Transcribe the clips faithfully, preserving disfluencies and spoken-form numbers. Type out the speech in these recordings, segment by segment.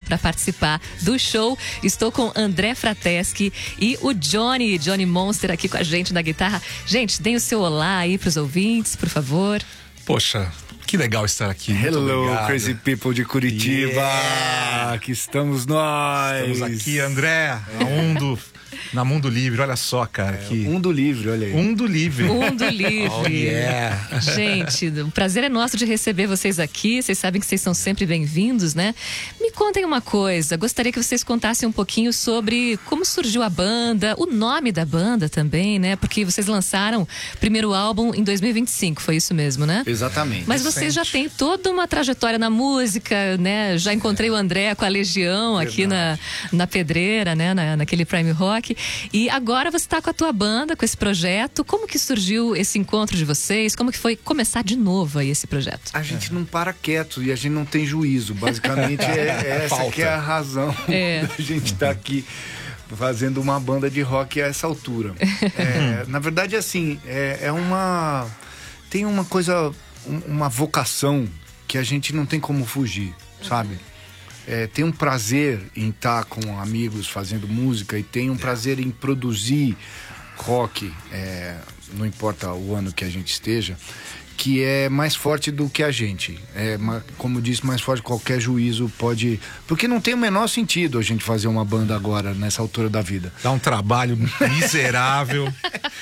para participar do show. Estou com André Frateschi e o Johnny, Johnny Monster aqui com a gente na guitarra. Gente, deem o seu olá aí pros ouvintes, por favor. Poxa, que legal estar aqui. Hello, Crazy People de Curitiba. Yeah. Aqui estamos nós. Estamos aqui, André, na Mundo, na Mundo Livre. Olha só, cara. É, que... Um do Livre, olha aí. Um do Livre. Um do Livre. Oh, yeah. Gente, o prazer é nosso de receber vocês aqui. Vocês sabem que vocês são sempre bem-vindos, né? Me contem uma coisa. Gostaria que vocês contassem um pouquinho sobre como surgiu a banda, o nome da banda também, né? Porque vocês lançaram o primeiro álbum em dois mil e vinte e cinco, foi isso mesmo, né? Exatamente. Mas vocês já têm toda uma trajetória na música, né? Já encontrei o André com a Legião aqui na, na Pedreira, né? Na, naquele Prime Rock. E agora você está com a tua banda, com esse projeto. Como que surgiu esse encontro de vocês? Como que foi começar de novo aí esse projeto? A gente não para quieto e a gente não tem juízo. Basicamente é, é essa Falta. que é a razão É. da gente estar aqui fazendo uma banda de rock a essa altura. É, na verdade, assim, é, é uma... Tem uma coisa, uma vocação que a gente não tem como fugir, sabe? É, tem um prazer em estar com amigos fazendo música e tem um prazer em produzir rock, é, não importa o ano que a gente esteja, que é mais forte do que a gente. É, como disse, mais forte que qualquer juízo pode... Porque não tem o menor sentido a gente fazer uma banda agora, nessa altura da vida. Dá um trabalho miserável,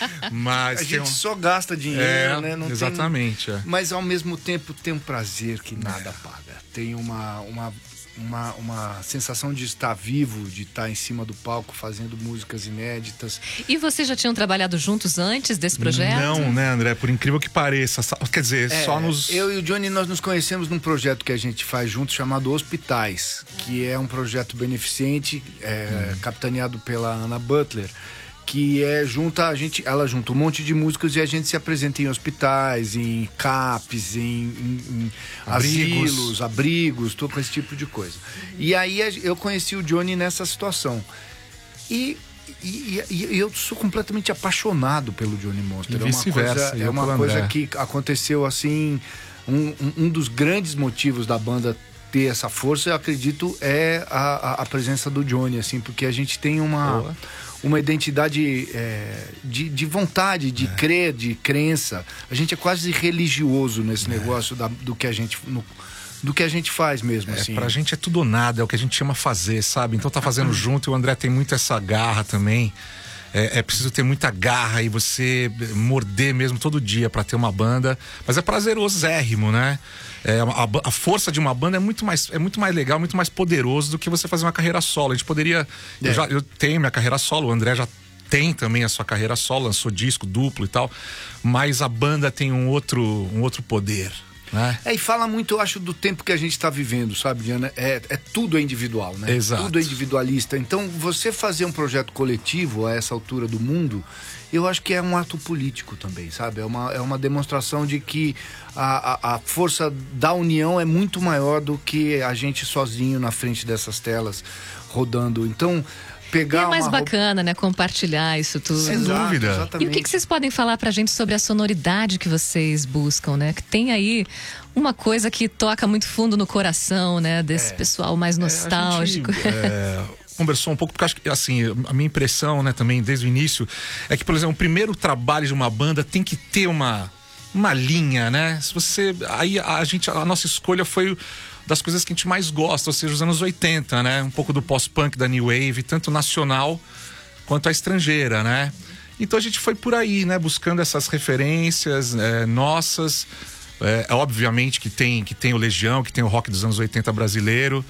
mas... A gente um... só gasta dinheiro, é, né? Não exatamente. Tem... É. Mas ao mesmo tempo tem um prazer que nada paga. Tem uma... uma... Uma, uma sensação de estar vivo, de estar em cima do palco fazendo músicas inéditas. E vocês já tinham trabalhado juntos antes desse projeto? Não, né, André? Por incrível que pareça. Quer dizer, é, só nos... Eu e o Johnny, nós nos conhecemos num projeto que a gente faz juntos chamado Hospitais, que é um projeto beneficente, é, hum. capitaneado pela Ana Butler, que é junta a gente, ela junta um monte de músicos e a gente se apresenta em hospitais, em C A Ps, em, em, em abrigos. asilos, abrigos, todo com esse tipo de coisa. E aí eu conheci o Johnny nessa situação. E, e, e eu sou completamente apaixonado pelo Johnny Monster. E é uma coisa, é uma coisa que aconteceu assim, um, um dos grandes motivos da banda ter essa força, eu acredito, é a, a, a presença do Johnny, assim, porque a gente tem uma... Boa. Uma identidade é, de, de vontade, de é. crer, de crença. A gente é quase religioso nesse é. negócio da, do, que a gente, no, do que a gente faz mesmo. É, assim. Pra gente é tudo ou nada, é o que a gente ama fazer, sabe? Então tá fazendo junto, e o André tem muito essa garra também. É, é preciso ter muita garra e você morder mesmo todo dia pra ter uma banda. Mas é prazerosérrimo, né? É, a, a força de uma banda é muito, mais, é muito mais legal, muito mais poderoso do que você fazer uma carreira solo. A gente poderia... É. Eu, já, eu tenho minha carreira solo, o André já tem também a sua carreira solo, lançou disco duplo e tal. Mas a banda tem um outro, um outro poder, né? É, e fala muito, eu acho, do tempo que a gente está vivendo, sabe, Diana? É, é tudo é individual, né? Exato. Tudo é individualista. Então, você fazer um projeto coletivo a essa altura do mundo, eu acho que é um ato político também, sabe? É uma, é uma demonstração de que a, a, a força da união é muito maior do que a gente sozinho na frente dessas telas rodando. Então... Pegar e é mais uma... bacana, né? Compartilhar isso tudo. Sem dúvida. Exatamente. E o que, que vocês podem falar pra gente sobre a sonoridade que vocês buscam, né? Que tem aí uma coisa que toca muito fundo no coração, né? Desse é. pessoal mais nostálgico. É, a gente, é, conversou um pouco, porque acho que, assim, a minha impressão, né, também, desde o início, é que, por exemplo, o primeiro trabalho de uma banda tem que ter uma, uma linha, né? Se você... Aí a gente, a nossa escolha foi... das coisas que a gente mais gosta, ou seja, os anos oitenta, né? Um pouco do pós-punk, da New Wave, tanto nacional quanto a estrangeira, né? Então a gente foi por aí, né? Buscando essas referências é, nossas. É, obviamente que tem, que tem o Legião, que tem o rock dos anos oitenta brasileiro,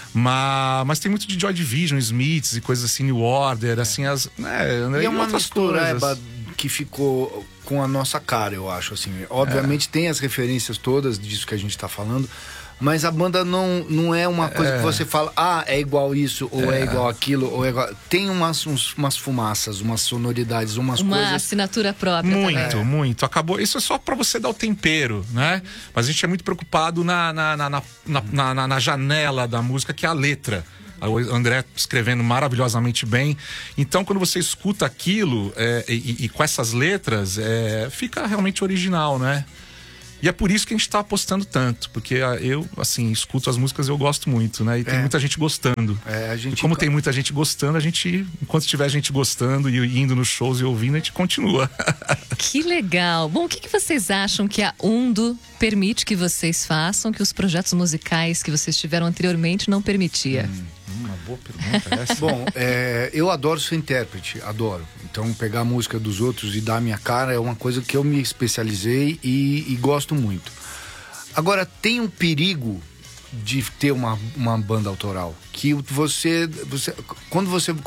mas, mas tem muito de Joy Division, Smiths e coisas assim, New Order, assim, as... Né, e é uma mistureba que ficou com a nossa cara, eu acho, assim. Obviamente é. tem as referências todas disso que a gente tá falando, mas a banda não, não é uma coisa é. que você fala, ah, é igual isso, ou é, é igual aquilo, ou é igual... Tem umas, uns, umas fumaças, umas sonoridades, umas uma coisas... Uma assinatura própria. Muito, também. muito. Acabou. Isso é só pra você dar o tempero, né? Mas a gente é muito preocupado na, na, na, na, na, na, na janela da música, que é a letra. O André escrevendo maravilhosamente bem. Então, quando você escuta aquilo é, e, e com essas letras, é, fica realmente original, né? E é por isso que a gente tá apostando tanto, porque ah, eu, assim, escuto as músicas e eu gosto muito, né? E tem É. muita gente gostando. É, a gente... E como tem muita gente gostando, a gente, enquanto tiver gente gostando e indo nos shows e ouvindo, a gente continua. Que legal. Bom, o que, que vocês acham que a Undo permite que vocês façam, que os projetos musicais que vocês tiveram anteriormente não permitia? Hum, uma boa pergunta essa. Bom, é, eu adoro ser intérprete, adoro. Então, pegar a música dos outros e dar a minha cara é uma coisa que eu me especializei e, e gosto muito. Agora, tem um perigo de ter uma, uma banda autoral, que você, você quando você